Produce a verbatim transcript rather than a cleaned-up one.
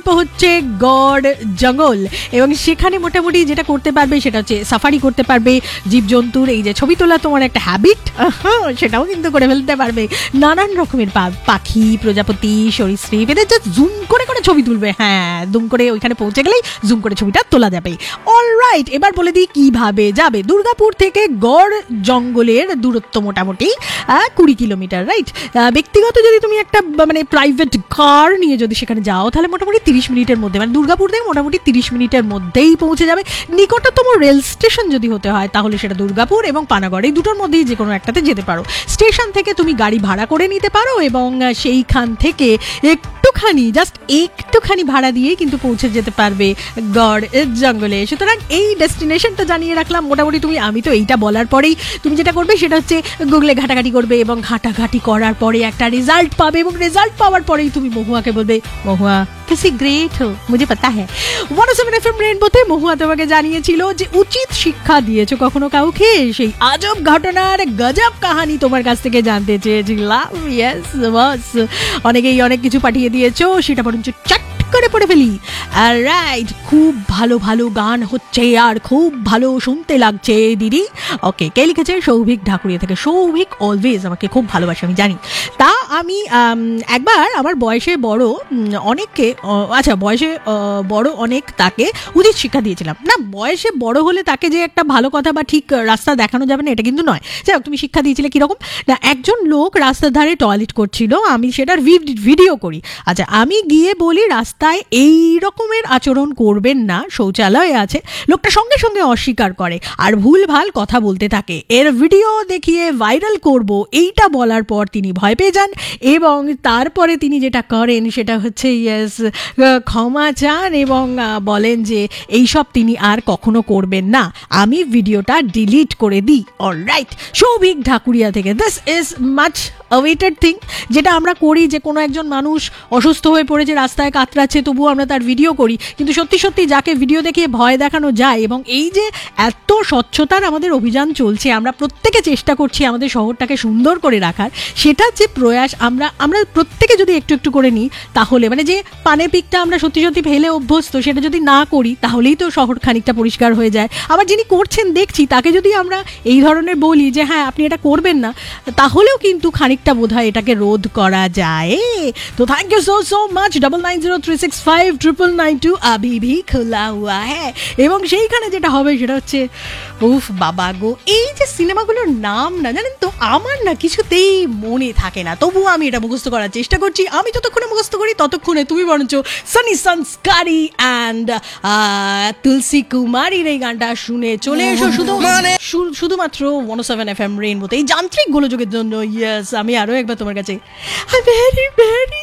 হচ্ছে গড় জঙ্গল, এবং সেখানে মোটামুটি যেটা করতে পারবে সেটা হচ্ছে সাফারি করতে পারবে, জীবজন্তুর এই যে ছবি তোলা তোমার একটা হ্যাবিট সেটাও কিন্তু করে ফেলতে পারবে, নানান রকমের পাখি প্রজাপতি সরীসৃপ এদের জাস্ট জুম করে করে ছবি তুলবে। হ্যাঁ, জুম করে ওইখানে পৌঁছে গেলেই জুম করে ছবিটা তোলা যাবে। অলরাইট, এবার বলে দিই কিভাবে যাবে। দুর্গাপুর থেকে গড় জঙ্গলের দূরত্ব মোটামুটি কুড়ি কিলোমিটার, রাইট। ব্যক্তিগত যদি তুমি একটা মানে প্রাইভেট কার নিয়ে যদি সেখানে যাও তাহলে মোটামুটি তিরিশ মিনিটের মধ্যে, মানে দুর্গাপুর থেকে মোটামুটি তিরিশ মিনিটের মধ্যেই পৌঁছে যাবে। নিকটতম রেল স্টেশন যদি হতে হয় তাহলে সেটা দুর্গাপুর এবং পানাগড়, এই দুটোর মধ্যেই যে কোনো একটাতে যেতে পারো। স্টেশন থেকে তুমি গাড়ি ভাড়া করে নিতে পারো এবং সেইখান থেকে একটুখানি জাস্ট একটুখানি ভাড়া দিয়ে কিন্তু পৌঁছে যেতে পারবে গড় জঙ্গলে। সুতরাং এই ডেস্টিনেশনটা জানিয়ে রাখলাম। মোটামুটি তুমি, আমি তো এইটা বলার পরেই তুমি যেটা করবে সেটা হচ্ছে গুগলে ঘাটাঘাটি করবে এবং ঘাটাঘাটি করার পরে একটা রেজাল্ট পাবে, এবং রেজাল্ট পাওয়ার পরেই তুমি মহুয়াকে বলবে, মহুয়া कैसी ग्रेट हो, मुझे पता है। ওয়ান ও সেভেন এফএম রেইনবোতে মহুয়া তোমাকে জানিয়েছিল যে উচিত শিক্ষা দিয়েছো কখনো কাউকে, সেই আজব ঘটনার গজব কাহিনী তোমার কাছ থেকে জানতে চেয়েছিলাম। ইয়েস বস, অনেকেই অনেক কিছু পাঠিয়ে দিয়েছো, সেটা বরঞ্চ চাট করে পড়ে ফেলি। রাইট, খুব ভালো ভালো গান হচ্ছে আর খুব ভালো শুনতে লাগছে দিদি। ওকে, কে লিখেছে? সৌভিক ঢাকুরিয়া থেকে। সৌভিক অলওয়েজ আমাকে খুব ভালোবাসে, আমি জানি। তা আমি একবার আমার বয়সে বড় অনেককে, আচ্ছা বয়সে বড় অনেক তাকে উচিত শিক্ষা দিয়েছিলাম। না, বয়সে বড় হলে তাকে যে একটা ভালো কথা বা ঠিক রাস্তা দেখানো যাবে না এটা কিন্তু নয়। যাই হোক, তুমি শিক্ষা দিয়েছিলে কীরকম না, একজন লোক রাস্তার ধারে টয়লেট করছিল, আমি সেটার ভিডিও করি। আচ্ছা, আমি গিয়ে বলি রাস্তায় এই রকমের আচরণ করবেন না, শৌচালয় আছে। লোকটা সঙ্গে সঙ্গে অস্বীকার করে আর ভুলভাল কথা বলতে থাকে। এর ভিডিও দেখিয়ে ভাইরাল করব এইটা বলার পর তিনি ভয় পেয়ে যান এবং তারপরে তিনি যেটা করেন সেটা হচ্ছে ইয়েস ক্ষমা চান এবং বলেন যে এইসব তিনি আর কখনো করবেন না। আমি ভিডিওটা ডিলিট করে দিই। অলরাইট, সৌভিক ঢাকুরিয়া থেকে। This is much awaited thing, যেটা আমরা করি যে কোনো একজন মানুষ অসুস্থ হয়ে পড়েছে, রাস্তায় কাতরাচ্ছে, তবুও আমরা তার ভিডিও করি। কিন্তু সত্যি সত্যি যাকে ভিডিও দেখিয়ে ভয় দেখানো যায়, এবং এই যে এত স্বচ্ছতার আমাদের অভিযান চলছে, আমরা প্রত্যেকে চেষ্টা করছি আমাদের শহরটাকে সুন্দর করে রাখার, সেটার যে প্রয়াস আমরা আমরা প্রত্যেকে যদি একটু একটু করে নিই তাহলে, মানে যে পানে পিকটা আমরা সত্যি সত্যি ফেলে অভ্যস্ত সেটা যদি না করি তাহলেই তো শহর খানিকটা পরিষ্কার হয়ে যায়। আবার যিনি করছেন দেখছি তাকে যদি আমরা এই ধরনের বলি যে হ্যাঁ আপনি এটা করবেন না, তাহলেও কিন্তু খানিকটা বোধ হয় এটাকে রোধ করা যায়। তো thank you so so much. Double nine zero three six five triple nine two আবি ভি খোলা হুয়া হ্যাঁ। এবং সেইখানে যেটা হবে সেটা হচ্ছে, উফ বাবা গো, এই যে সিনেমাগুলোর নাম না জানেন তো আমার না কিছুতেই মনে থাকে না, তবুও আমি এটা মুখস্থ করার চেষ্টা করছি। আমি যতক্ষণে মুখস্থ করি ততক্ষণে তুমি বরঞ্চ সানি সংস্কারি অ্যান্ড তুলসী কুমারীর এই গানটা শুনে চলে এসো শুধু শুধুমাত্র ওয়ান ও সেভেন এফ এম রেইনবোতে এই যান্ত্রিক গোলযোগের জন্য। ইয়েস, আমি আরো একবার তোমার কাছে ভেরি ভেরি